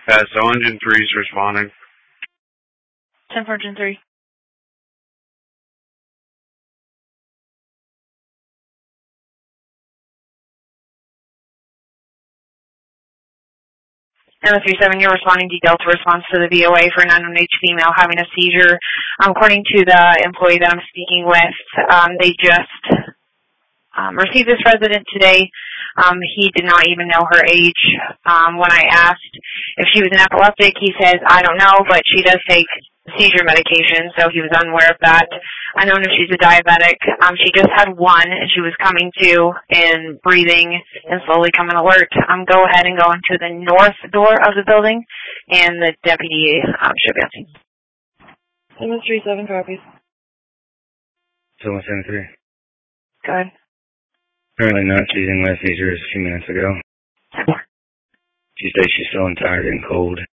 So engine 3 is responding. 10 for engine 3. And the 37, you're responding to Delta response to the VOA for an unknown age female having a seizure. According to the employee that I'm speaking with, they just received this resident today. He did not even know her age. When I asked if she was an epileptic, he says, I don't know, but she does take seizure medication, so he was unaware of that. I don't know if she's a diabetic. She just had one, and she was coming to and breathing and slowly coming alert. Go ahead and go into the north door of the building, and the deputy should be on scene. 737 copies. 773. Go ahead. Apparently not. She's in less seizures a few minutes ago. She says she's feeling tired and cold.